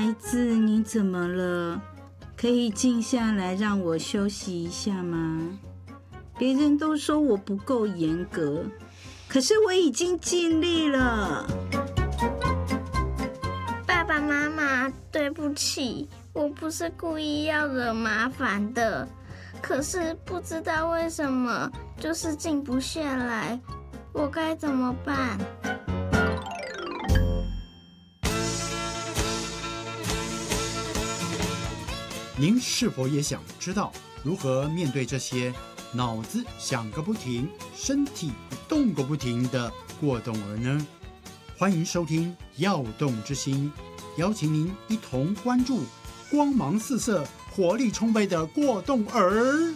孩子，你怎么了？可以静下来让我休息一下吗？别人都说我不够严格，可是我已经尽力了。 爸爸妈妈，对不起，我不是故意要惹麻烦的，可是不知道为什么就是静不下来，我该怎么办？ 您是否也想知道如何面对这些脑子想个不停、身体动个不停的过动儿呢？欢迎收听《耀动之心》，邀请您一同关注光芒四射、活力充沛的过动儿。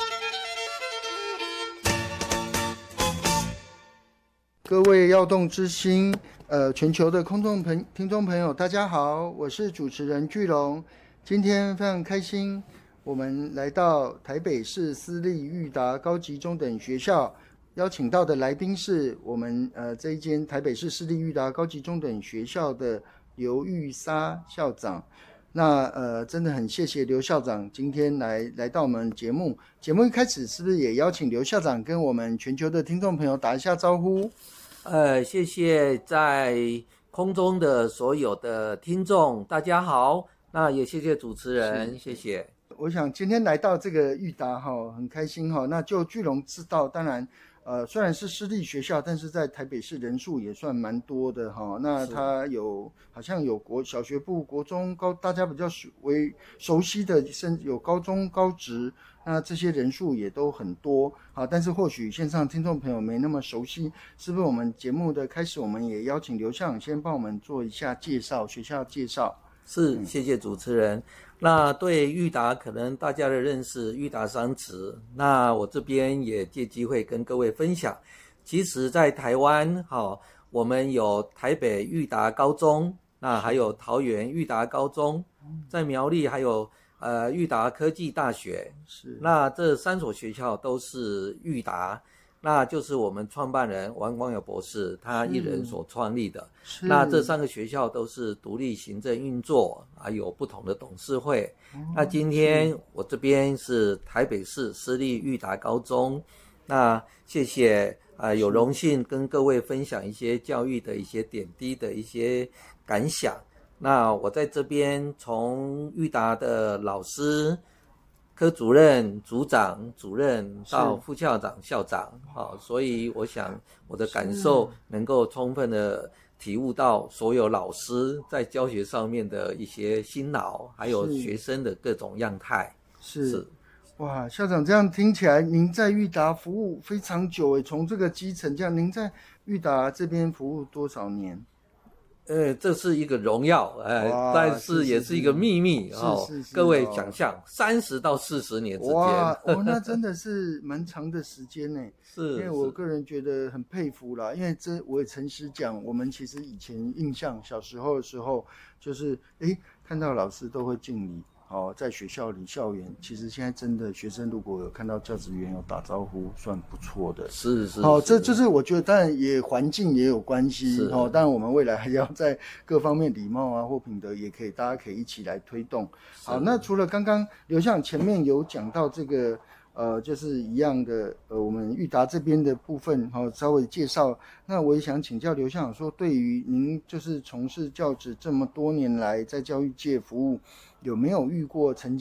各位耀动之心全球的听众朋友，大家好，我是主持人巨龙。今天非常开心，我们来到台北市私立育达高级中等学校，邀请到的来宾是我们这一间台北市私立育达高级中等学校的刘玉莎校长。那真的很谢谢刘校长今天来到我们节目。节目一开始是不是也邀请刘校长跟我们全球的听众朋友打一下招呼？ 谢谢在空中的所有的听众，大家好。那也谢谢主持人，谢谢。 我想今天来到这个育达很开心那就巨龙知道，当然虽然是私立学校，但是在台北市人数也算蛮多的那它好像有小学部、国中、高，大家比较为熟悉的，甚至有高中、高职，那这些人数也都很多但是或许线上听众朋友没那么熟悉，是不是我们节目的开始，我们也邀请刘校长先帮我们做一下介绍，学校介绍。 是，谢谢主持人。那对育达可能大家的认识，育达商职，那我这边也借机会跟各位分享。其实在台湾我们有台北育达高中，那还有桃园育达高中，在苗栗还有育达科技大学。是，那这3所学校都是育达，那就是我们创办人王光友博士他一人所创立的。那这3个学校都是独立行政运作，有不同的董事会。那今天我这边是台北市私立育达高中，那谢谢有荣幸跟各位分享一些教育的一些点滴的一些感想。那我在这边从育达的老师、科主任、组长、主任到副校长、校长所以我想我的感受能够充分的体悟到所有老师在教学上面的一些辛劳，还有学生的各种样态。是哇，校长这样听起来您在育达服务非常久从这个基层这样，您在育达这边服务多少年？ 这是一个荣耀，但是也是一个秘密各位想象30到40年之间。 哇那真的是蛮长的时间呢。 是， 因为我个人觉得很佩服啦，因为我也诚实讲，我们其实以前印象小时候的时候，就是看到老师都会敬礼在学校里校园，其实现在真的学生如果有看到教职员有打招呼，算不错的。是这就是我觉得当然也环境也有关系当然我们未来还要在各方面礼貌或品德也可以，大家可以一起来推动。好，那除了刚刚刘校长前面有讲到这个就是一样的我们育达这边的部分稍微介绍，那我也想请教刘校长说，对于您就是从事教职这么多年来在教育界服务，有没有遇过曾